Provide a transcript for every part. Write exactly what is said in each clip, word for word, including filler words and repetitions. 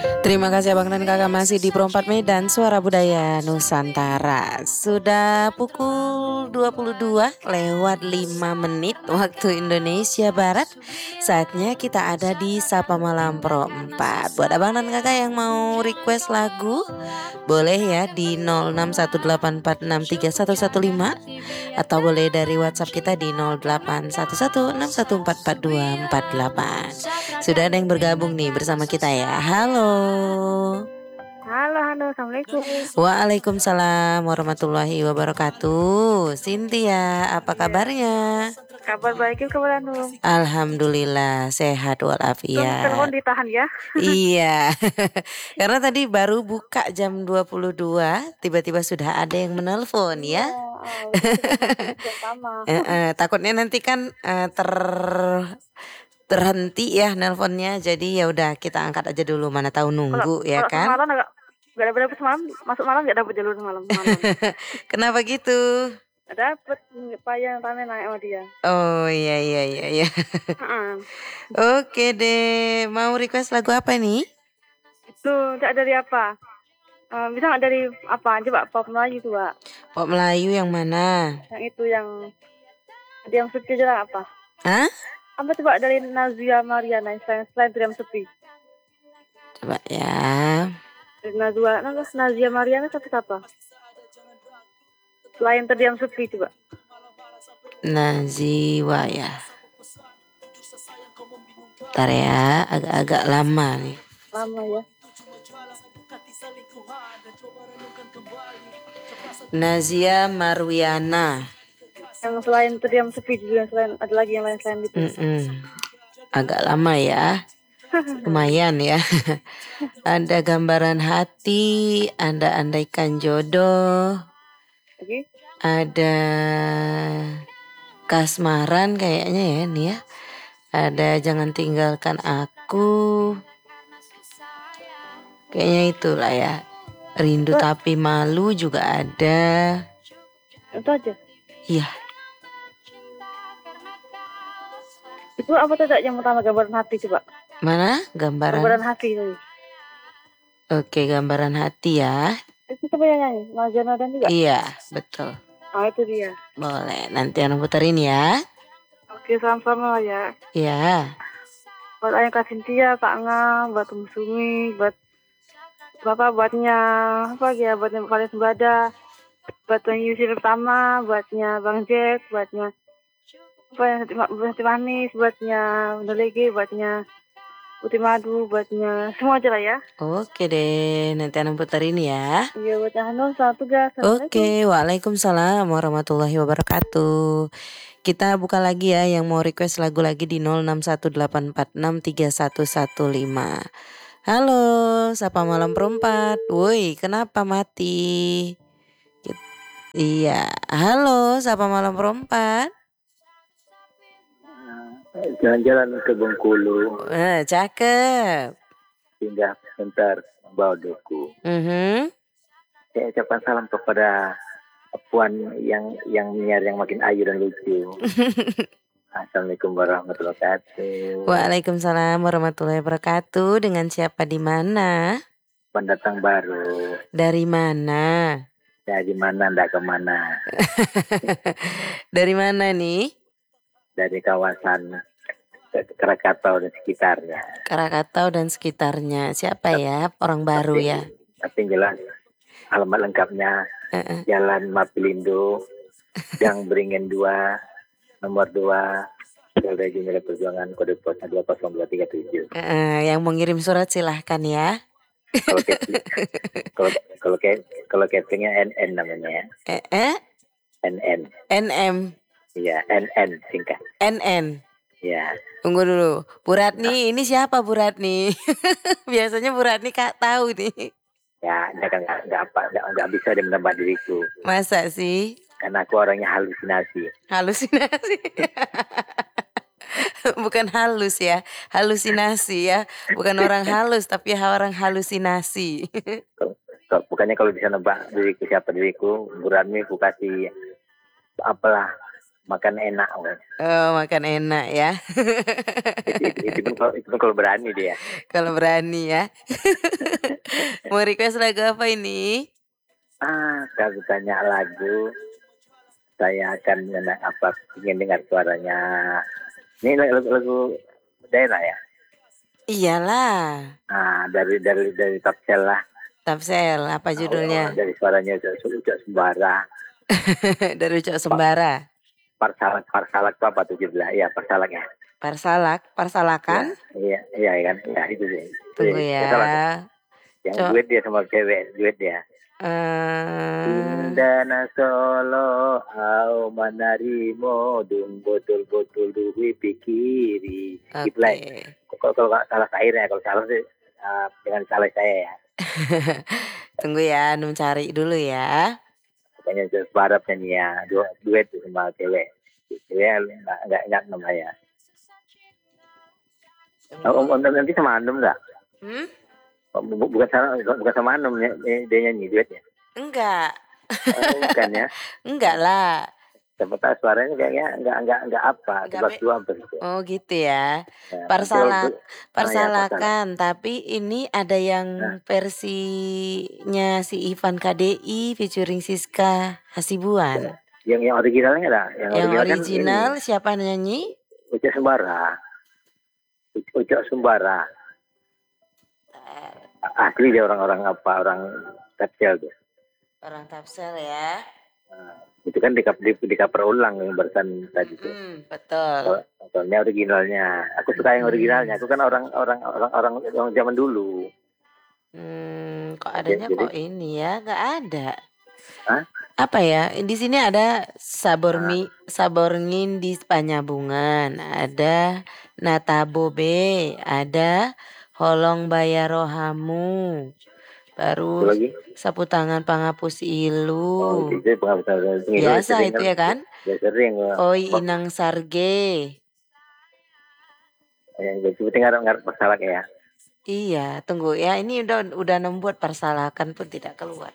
Terima kasih Abang dan Kakak masih di Pro empat Medan Suara Budaya Nusantara. Sudah pukul dua puluh dua lewat lima menit waktu Indonesia Barat. Saatnya kita ada di Sapa Malam Pro empat. Buat Abang dan Kakak yang mau request lagu, boleh ya di nol enam satu delapan empat enam tiga satu satu lima atau boleh dari WhatsApp kita di nol delapan satu satu enam satu empat empat dua empat delapan. Sudah ada yang bergabung nih bersama kita ya. Halo. Halo, halo, assalamualaikum. Waalaikumsalam warahmatullahi wabarakatuh. Cynthia, apa kabarnya? Kabar baik, kabar anu. Alhamdulillah sehat walafiat. Telepon ditahan ya. Iya. Karena tadi baru buka jam dua puluh dua, tiba-tiba sudah ada yang menelpon ya. Sama. Eh, eh, takutnya nanti kan eh, ter terhenti ya nelponnya, jadi ya udah kita angkat aja dulu, mana tahu nunggu kalau, ya kalau kan. Malam enggak enggak dapat dapat semalam, masuk malam enggak dapat jalur malam. malam. Kenapa gitu? Dapat payah rame naik sama dia. Oh iya iya iya iya. Uh-uh. Oke deh, mau request lagu apa nih? Itu enggak dari apa? Uh, bisa enggak dari apa? Coba pop Melayu tuh, Pak. Pop Melayu yang mana? Yang itu yang Diam Sepi aja apa? Hah? Apa coba dari Nazia Mariana selain, selain Diam Sepi? Coba ya. Dari Nazia, Nazia Mariana siapa? Selain Terdiam Sepi coba. Naziwa ya. Bentar ya, agak-agak lama nih. Lama ya. Nazia Marwiana. Yang selain Terdiam Sepi juga, selain ada lagi yang lain selain itu. Mm-mm. Agak lama ya. Lumayan ya. Ada Gambaran Hati, ada Andaikan Jodoh. Oke. Ada Kasmaran kayaknya ya nih ya. Ada Jangan Tinggalkan Aku. Kayaknya itulah ya. Rindu What? Tapi Malu juga ada. Itu aja. Iya. Itu apa tadi yang pertama Gambaran Hati coba? Mana? Gambaran. Gambaran Hati tadi. Oke, Gambaran Hati ya. Itu siapa yang nyanyi? Marjana dan juga? Iya, betul. Oh itu dia. Boleh, nanti Anu puterin ya. Oke, sama-sama ya. Iya. Buat Ayah Kak Cynthia, Pak Nga, buat Um Sumi, buat Bapak, buatnya apa ya, buatnya Pak Sembada, buatnya Yusir pertama, buatnya Bang Jack, buatnya apa yang Hati Manis, buatnya Nolege, buatnya Putih Madu, buatnya semua aja lah ya. Oke deh, nanti Anu puterin ya. Iya, buatnya Hanum, selamat tugas. Oke, waalaikumsalam warahmatullahi wabarakatuh. Kita buka lagi ya yang mau request lagu lagi di nol enam satu delapan empat enam tiga satu satu lima. Halo, Sapa Malam Perempat. Woi, kenapa mati? Iya, halo, Sapa Malam Perempat. Jalan-jalan ke Bengkulu. Eh, cakep. Singgah sebentar bawa doku. Mhm. Saya ucapkan salam kepada Puan yang yang menyiar yang makin ayu dan lucu. Assalamualaikum warahmatullahi wabarakatuh. Waalaikumsalam warahmatullahi wabarakatuh. Dengan siapa di mana? Pendatang baru. Dari mana? Dari mana ndak kemana. Dari mana nih? Dari kawasan Krakatau dan sekitarnya. Krakatau dan sekitarnya. Siapa ya? Orang baru tapi, ya? Tapi jelas alamat lengkapnya uh-uh. Jalan Mapilindo, Gang Beringin dua, nomor dua, Polda Jumlah Perjuangan, kode pos dua nol dua tiga tujuh. Uh, yang mau ngirim surat silahkan ya. Kalau kalau kalau kalau catchingnya N N namanya. Eh, eh? N N. N M. Iya, N N singkat. N N. Iya. Tunggu dulu, Bu Ratni, ini siapa Bu Ratni? Biasanya Bu Ratni Kak tahu nih. Ya, enggak enggak enggak apa, enggak, enggak bisa dia menambah diriku. Masa sih? Karena aku orangnya halusinasi. Halusinasi. Bukan halus ya, halusinasi ya. Bukan orang halus tapi orang halusinasi. Bukannya kalau bisa nebak diriku siapa diriku, Bu Ratni aku kasih apalah makan enak. Oh, makan enak ya. itu, itu, itu, pun kalau, itu pun kalau berani dia. Kalau berani ya. Mau request lagu apa ini? Ah, kalau tanya lagu, saya akan mengenai apa ingin dengar suaranya. Ini lagu-lagu daerah ya? Iyalah. Ah, dari dari dari Tapsel lah. Tapsel, apa judulnya? Oh, dari suaranya Ucok Sembara. Dari Ucok Sembara. Parsalak, parsalak itu apa tuh judulnya? Iya, parsalak ya. Parsalak, parsalakan? Iya, iya, iya kan? Ya itu sih. Tunggu ya. Yang Co- duet dia sama cewek, duet dia. Uh... Indana Solo au manarimo dung betul-betul duwi pikiri. Oke. Okay. Kalau kalau nggak salah airnya, kalau salah sih uh, dengan salah saya ya. Tunggu ya, Num cari dulu ya. Pokoknya Barat nyanyi ya, duet sama cewek. Cewek nggak nggak nggak namanya. Oh, om, om, nanti sama Anum nggak? Hmm? Bukan sama bukan sama Anum ya, dia nyanyi duetnya. Enggak. Oh, bukan ya? Enggak lah. Siapa tahu suaranya kayaknya enggak enggak enggak apa, tiba dua begitu. Oh gitu ya. ya Parsalak, Parsalakan, oh, ya, tapi ini ada yang nah. versinya si Ivan K D I featuring Siska Hasibuan. Yang yang originalnya ada, yang, yang original, original kan siapa nyanyi? Ucok Sembara. Ucok Sembara. Asli dia orang-orang apa, orang Tapsel tuh. Orang Tapsel ya. Nah, itu kan di, di, di cover ulang yang barusan tadi tuh. Hmm, betul. Soalnya originalnya. Aku suka yang originalnya. Aku kan orang orang orang orang, orang zaman dulu. Hmm, kok adanya jadi, kok ini ya? Gak ada. Hah? Apa ya? Di sini ada Sabormi, nah. Saborngin di Panyabungan, ada Natabobe, ada Holong Bayarohamu. Baru sapu tangan penghapus ilu. Oh, itu penghapus ilu. Biasa itu ya kan? Ya sering. Oi Inang Sarge. Ya, jadi tinggal ngarep parsalak ya. Iya, tunggu ya. Ini udah udah membuat persalakan pun tidak keluar.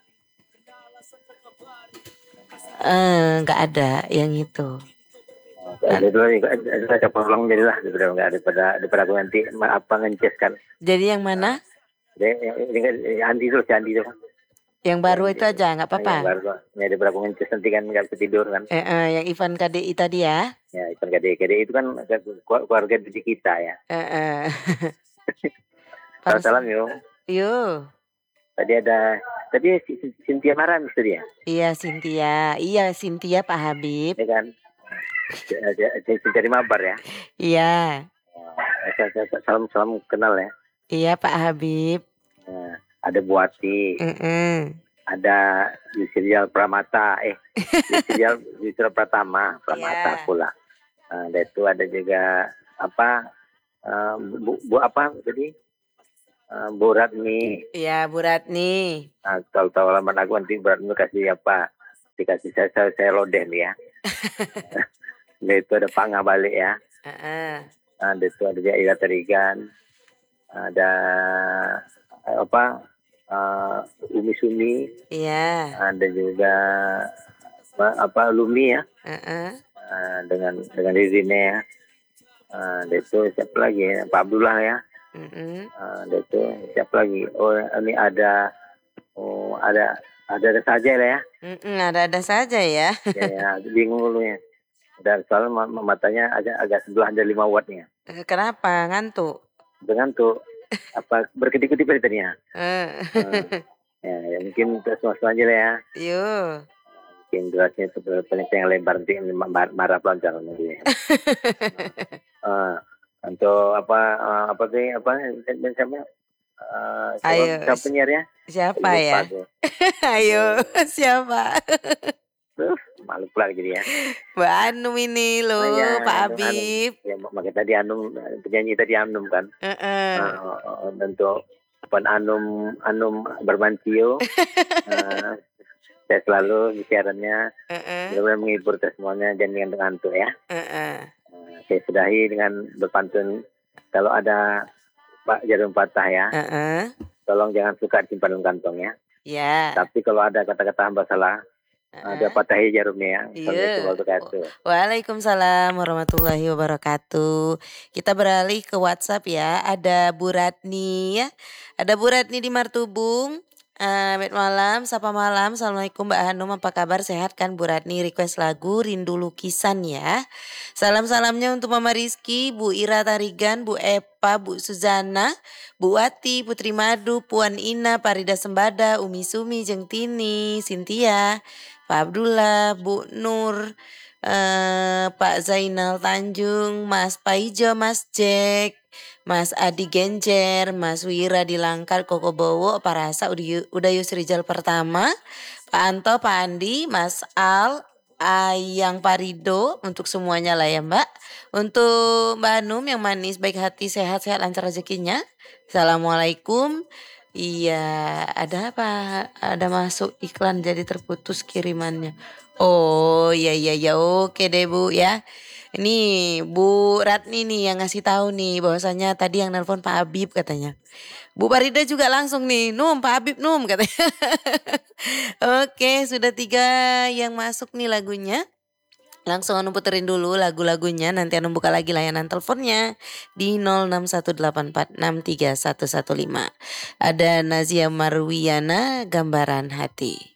Eh, nggak ada yang itu. Jadi saya pulang jadilah daripada nggak daripada daripada aku nanti apa ngeces kan. Jadi yang mana? Yang Andi tuh, si Andi tuh. Yang baru itu aja nggak apa-apa. Yang baru kok. Ya daripada aku ngeces nanti kan nggak bisa tidur kan. Eh, eh, yang Ivan K D I tadi ya? Ya Ivan K D I, K D I itu kan keluarga di kita ya. Eh, eh. Salam salam yuk. Yuk. Tadi ada tadi Cynthia Mara misteri ya? Iya Cynthia, iya Cynthia Pak Habib. Iya kan? Cari mabar ya? Iya. Salam salam kenal ya? Iya Pak Habib. Nah, ada Buati. Mm-mm. Ada Yusrial Pramata, eh Yusrial Yusrial Pratama, Pramata yeah. Pula. Nah, ada itu ada juga apa uh, bu, bu apa jadi uh, Bu Ratni. Iya Bu Ratni. Nah, kalau tahu alamat aku nanti Bu Ratni kasih apa? Dikasih saya saya, saya lodeh nih ya. Nah, itu ada Pak Ngabalik ya. Uh-uh. Nah, ada itu ada Jaira Terigan. Ada apa? Uh, Umi Sumi, iya. Ada juga apa, apa Lumi ya, uh-uh. uh, dengan dengan Rizine ya, uh, ada itu siapa lagi ya? Pak Abdullah ya, uh-uh. uh, ada itu siapa lagi? Oh ini ada, oh ada ada ada saja lah ya, uh-uh, ada ada saja ya. ya, ya bingung lu ya, dan soalnya matanya agak agak sebelah ada lima wattnya. Kenapa ngantuk? Ngantuk. Apa berkedip-kedip tadinya? Uh. uh, ya, ya mungkin terus masuk aja lah ya. Yo. Mungkin durasinya itu paling yang lebar nanti marah pelontar nanti. uh, untuk apa uh, apa sih apa dan siapa? Uh, Ayo. Siapa penyiarnya? Siapa ya? Ayo siapa? Tuh, malu pula jadi ya. Mbak Anum ini loh, oh, ya, Pak Habib. Ya, makanya tadi Anum, penyanyi tadi Anum kan. Uh-uh. Uh, untuk Pan Anum, Anum Bermantio. uh, saya selalu di siarannya. Uh-uh. Benar-benar menghibur semuanya, jangan dengan ngantuk ya. Uh-uh. Uh, saya sudahi dengan berpantun. Kalau ada Pak jarum patah ya. Uh-uh. Tolong jangan suka simpan dalam kantong ya. Ya. Yeah. Tapi kalau ada kata-kata hamba salah, Ada Patah Jarum nih ya. Assalamualaikum Iya. warahmatullahi wabarakatuh. Waalaikumsalam warahmatullahi wabarakatuh. Kita beralih ke WhatsApp ya. Ada Bu Ratni ya. Ada Bu Ratni di Martubung. Uh, malam, sapa malam. Assalamualaikum Mbak Hanum, apa kabar? Sehat kan Bu Ratni? Request lagu Rindu Lukisan ya. Salam-salamnya untuk Mama Rizky, Bu Ira Tarigan, Bu Epa, Bu Suzana, Bu Wati, Putri Madu, Puan Ina, Parida Sembada, Umi Sumi, Jeng Tini, Cynthia, Pak Abdullah, Bu Nur, uh, Pak Zainal Tanjung, Mas Paijo, Mas Jack, Mas Adi Genjer, Mas Wira di Langkat, Koko Bowo, Pak Rasa, udah Yusrijal pertama, Pak Anto, Pak Andi, Mas Al, Ayang Parido, untuk semuanya lah ya Mbak. Untuk Mbak Hanum yang manis, baik hati, sehat-sehat, lancar rezekinya. Assalamualaikum. Iya, ada apa? Ada masuk iklan jadi terputus kirimannya. Oh iya iya ya, oke deh Bu ya. Ini Bu Ratni nih yang ngasih tahu nih bahwasanya tadi yang nelpon Pak Habib katanya. Bu Parida juga langsung nih, Num Pak Habib Num katanya. Oke, sudah tiga yang masuk nih lagunya. Langsung Anu puterin dulu lagu-lagunya, nanti Anu buka lagi layanan teleponnya di nol enam satu delapan empat enam tiga satu satu lima. Ada Nazia Marwiana, Gambaran Hati.